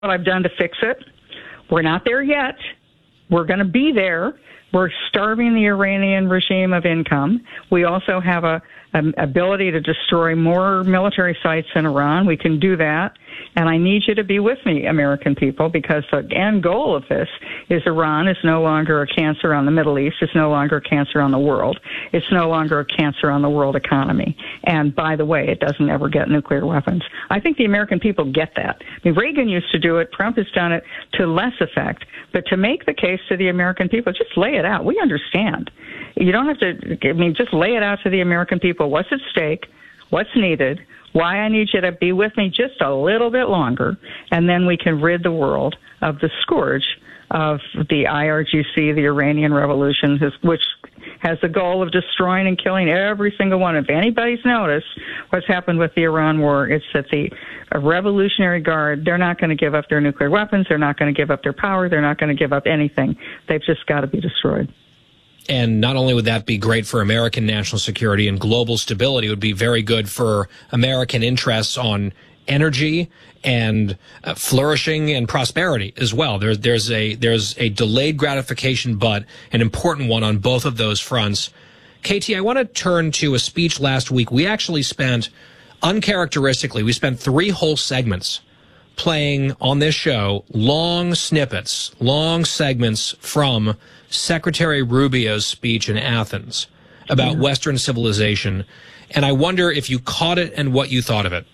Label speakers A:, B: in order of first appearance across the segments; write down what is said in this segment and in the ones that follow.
A: what I've done to fix it. We're not there yet. We're going to be there. We're starving the Iranian regime of income. We also have an ability to destroy more military sites in Iran. We can do that. And I need you to be with me, American people, because the end goal of this is Iran is no longer a cancer on the Middle East. It's no longer a cancer on the world. It's no longer a cancer on the world economy. And by the way, it doesn't ever get nuclear weapons. I think the American people get that. I mean, Reagan used to do it. Trump has done it to less effect. But to make the case to the American people, just lay it out. We understand. You don't have to, just lay it out to the American people. What's at stake? What's needed? Why I need you to be with me just a little bit longer, and then we can rid the world of the scourge of the IRGC, the Iranian Revolution, which has the goal of destroying and killing every single one. If anybody's noticed what's happened with the Iran war, it's that the Revolutionary Guard, they're not going to give up their nuclear weapons. They're not going to give up their power. They're not going to give up anything. They've just got to be destroyed.
B: And not only would that be great for American national security and global stability, it would be very good for American interests on energy and flourishing and prosperity as well. There's a delayed gratification, but an important one on both of those fronts. KT, I want to turn to a speech last week. We actually spent, uncharacteristically, 3 whole segments playing on this show long snippets, long segments from Secretary Rubio's speech in Athens about Western civilization. And I wonder if you caught it and what you thought of it.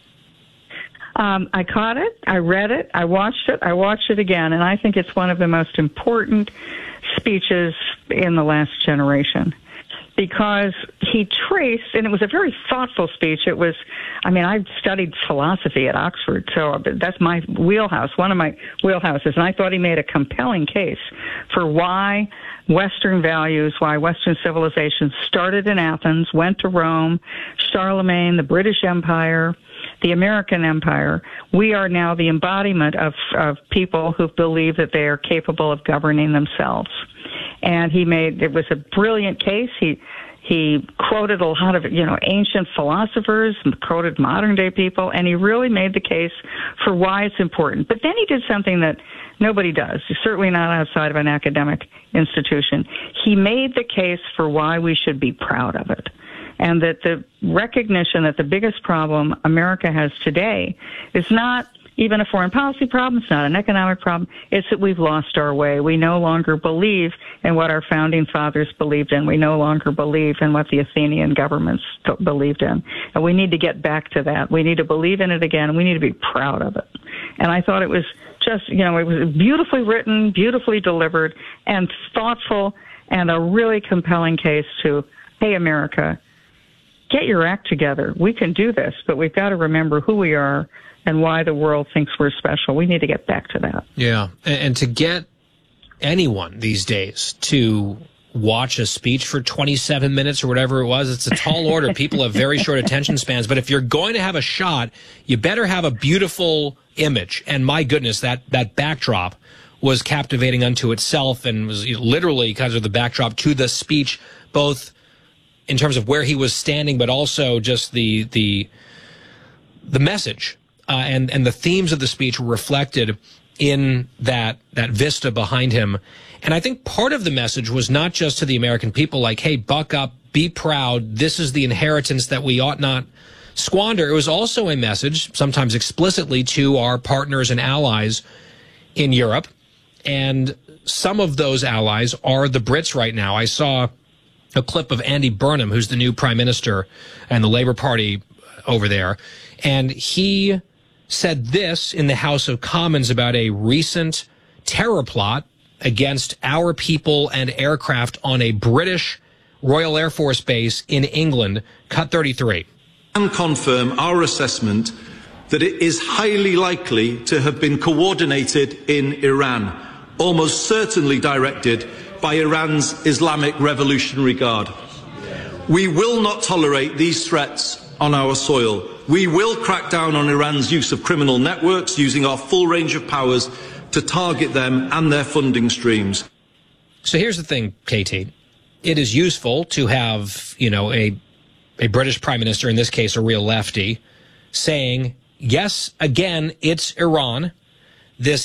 A: I caught it. I read it. I watched it. I watched it again. And I think it's one of the most important speeches in the last generation, because he traced, and it was a very thoughtful speech. It was, I studied philosophy at Oxford, so that's my wheelhouse, one of my wheelhouses. And I thought he made a compelling case for why Western values, why Western civilization started in Athens, went to Rome, Charlemagne, the British Empire, the American Empire. We are now the embodiment of people who believe that they are capable of governing themselves. And it was a brilliant case. He quoted a lot of, ancient philosophers, and quoted modern day people, and he really made the case for why it's important. But then he did something that nobody does, certainly not outside of an academic institution. He made the case for why we should be proud of it. And that the recognition that the biggest problem America has today is not even a foreign policy problem. It's not an economic problem. It's that we've lost our way. We no longer believe in what our founding fathers believed in. We no longer believe in what the Athenian governments believed in. And we need to get back to that. We need to believe in it again, and we need to be proud of it. And I thought it was just, it was beautifully written, beautifully delivered, and thoughtful, and a really compelling case to, hey, America, get your act together. We can do this, but we've got to remember who we are and why the world thinks we're special. We need to get back to that.
B: Yeah, and to get anyone these days to watch a speech for 27 minutes or whatever it was, it's a tall order. People have very short attention spans. But if you're going to have a shot, you better have a beautiful image. And my goodness, that backdrop was captivating unto itself and was literally kind of the backdrop to the speech, both in terms of where he was standing, but also just the message. And the themes of the speech were reflected in that vista behind him. And I think part of the message was not just to the American people like, hey, buck up, be proud, this is the inheritance that we ought not squander. It was also a message, sometimes explicitly, to our partners and allies in Europe. And some of those allies are the Brits right now. I saw a clip of Andy Burnham, who's the new prime minister and the Labour Party over there. And he said this in the House of Commons about a recent terror plot against our people and aircraft on a British Royal Air Force base in England. Cut 33.
C: And confirm our assessment that it is highly likely to have been coordinated in Iran, almost certainly directed by Iran's Islamic Revolutionary Guard. We will not tolerate these threats on our soil. We will crack down on Iran's use of criminal networks, using our full range of powers to target them and their funding streams.
B: So here's the thing, KT. It is useful to have, a British prime minister, in this case a real lefty, saying, yes, again, it's Iran. this